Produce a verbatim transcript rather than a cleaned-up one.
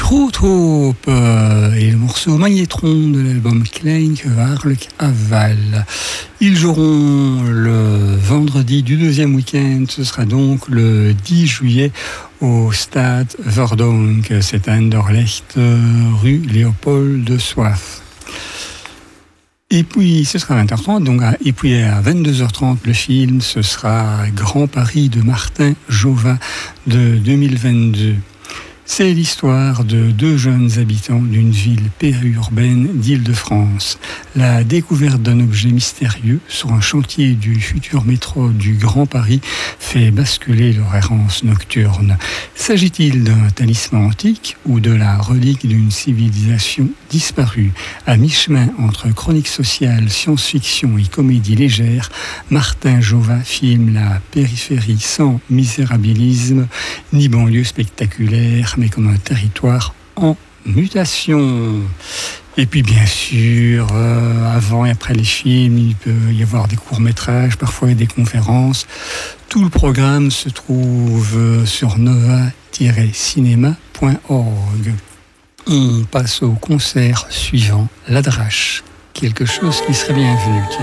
Trop trop euh, et le morceau Magnétron de l'album Klein Waarlijk Aval. Ils joueront le vendredi du deuxième week-end, ce sera donc le dix juillet au stade Verdonk, c'est à Anderlecht, rue Léopold de Soif. Et puis ce sera à vingt heures trente, donc à, et puis à vingt-deux heures trente le film, ce sera Grand Paris de Martin Jova de deux mille vingt-deux. C'est l'histoire de deux jeunes habitants d'une ville périurbaine d'Île-de-France. La découverte d'un objet mystérieux sur un chantier du futur métro du Grand Paris fait basculer leur errance nocturne. S'agit-il d'un talisman antique ou de la relique d'une civilisation disparue? À mi-chemin entre chronique sociale, science-fiction et comédie légère, Martin Jova filme la périphérie sans misérabilisme ni banlieue spectaculaire, mais comme un territoire en mutation. Et puis bien sûr, euh, avant et après les films, il peut y avoir des courts-métrages, parfois des conférences. Tout le programme se trouve sur nova tiret cinéma point org. On passe au concert suivant, La Drache. Quelque chose qui serait bien vu.